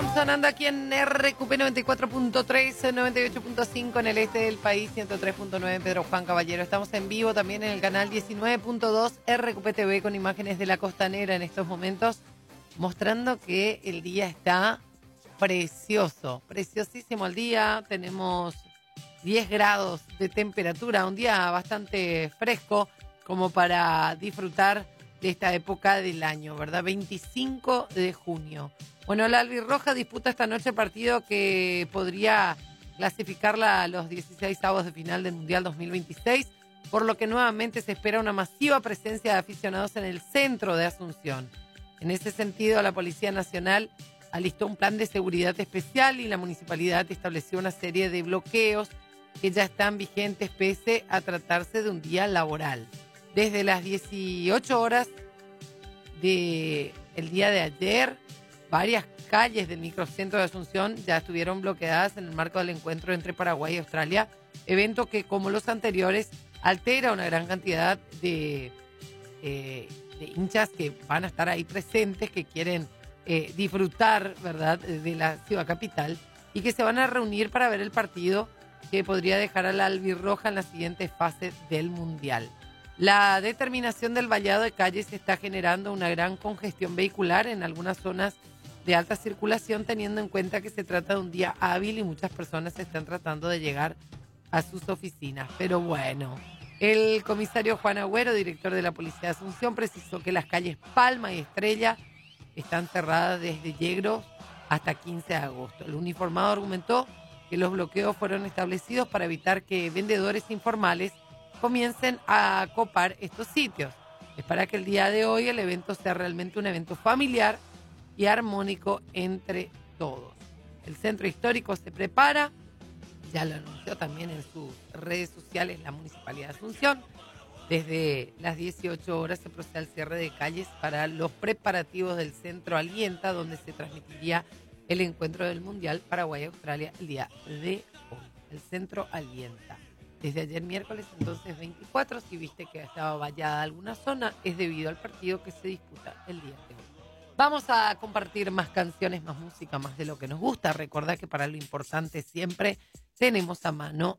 sonando aquí en RQP 94.3, 98.5 en el este del país, 103.9 en Pedro Juan Caballero. Estamos en vivo también en el canal 19.2 RQP TV con imágenes de la costanera en estos momentos, mostrando que el día está precioso, preciosísimo el día. Tenemos 10 grados de temperatura, un día bastante fresco como para disfrutar de esta época del año, ¿verdad? 25 de junio. Bueno, la albirroja disputa esta noche partido que podría clasificarla a los 16avos de final del Mundial 2026, por lo que nuevamente se espera una masiva presencia de aficionados en el centro de Asunción. En ese sentido, la Policía Nacional alistó un plan de seguridad especial y la municipalidad estableció una serie de bloqueos que ya están vigentes pese a tratarse de un día laboral. Desde las 18 horas del día de ayer, varias calles del microcentro de Asunción ya estuvieron bloqueadas en el marco del encuentro entre Paraguay y Australia, evento que, como los anteriores, altera una gran cantidad de hinchas que van a estar ahí presentes, que quieren disfrutar, ¿verdad?, de la ciudad capital y que se van a reunir para ver el partido que podría dejar a la albirroja en la siguiente fase del Mundial. La determinación del vallado de calles está generando una gran congestión vehicular en algunas zonas de alta circulación, teniendo en cuenta que se trata de un día hábil y muchas personas están tratando de llegar a sus oficinas. Pero bueno, el comisario Juan Agüero, director de la Policía de Asunción, precisó que las calles Palma y Estrella están cerradas desde Yegros hasta 15 de agosto. El uniformado argumentó que los bloqueos fueron establecidos para evitar que vendedores informales comiencen a copar estos sitios. Es para que el día de hoy el evento sea realmente un evento familiar y armónico entre todos. El centro histórico se prepara, ya lo anunció también en sus redes sociales la Municipalidad de Asunción. Desde las 18 horas se procede al cierre de calles para los preparativos del Centro Alienta, donde se transmitiría el encuentro del Mundial Paraguay-Australia el día de hoy. El Centro Alienta. Desde ayer miércoles, entonces 24, si viste que estaba vallada alguna zona, es debido al partido que se disputa el día de hoy. Vamos a compartir más canciones, más música, más de lo que nos gusta. Recordá que para lo importante siempre tenemos a mano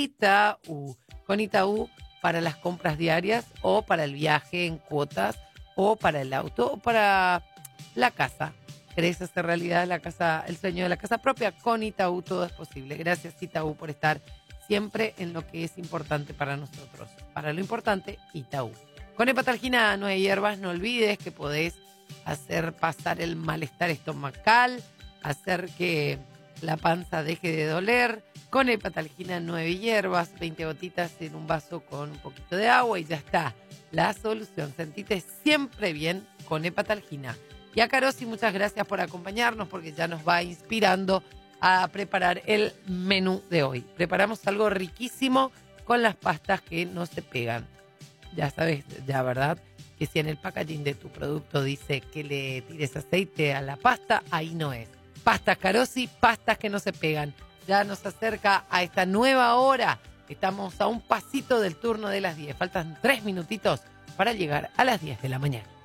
Itaú. Con Itaú para las compras diarias o para el viaje en cuotas o para el auto o para la casa. ¿Querés hacer realidad la casa, el sueño de la casa propia? Con Itaú todo es posible. Gracias, Itaú, por estar siempre en lo que es importante para nosotros. Para lo importante, Itaú. Con Hepatalgina 9 hierbas, no olvides que podés hacer pasar el malestar estomacal, hacer que la panza deje de doler. Con Hepatalgina 9 hierbas, 20 gotitas en un vaso con un poquito de agua y ya está. La solución. Sentite siempre bien con Hepatalgina. Y a Carosi, muchas gracias por acompañarnos porque ya nos va inspirando a preparar el menú de hoy. Preparamos algo riquísimo con las pastas que no se pegan. Ya sabes, ya, ¿verdad?, que si en el packaging de tu producto dice que le tires aceite a la pasta, ahí no es. Pastas Carosi, pastas que no se pegan. Ya nos acerca a esta nueva hora. Estamos a un pasito del turno de las 10. Faltan 3 minutitos para llegar a las 10 de la mañana.